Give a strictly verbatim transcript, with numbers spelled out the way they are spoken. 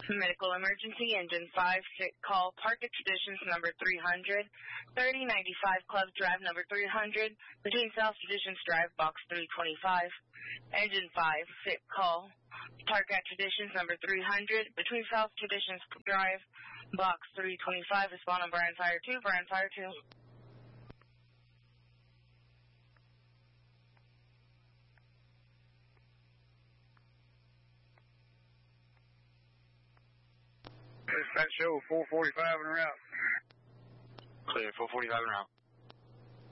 Medical emergency, engine five, sick call, park expeditions number three hundred, thirty ninety-five Club Drive number three hundred, between South Traditions Drive, box three twenty-five. Engine five, sick call, park at Traditions number three hundred, between South Traditions Drive, box three twenty-five. Respond on Brian Fire two, Brian Fire two. Dispatch show four forty-five en route. Clear, four forty-five en route.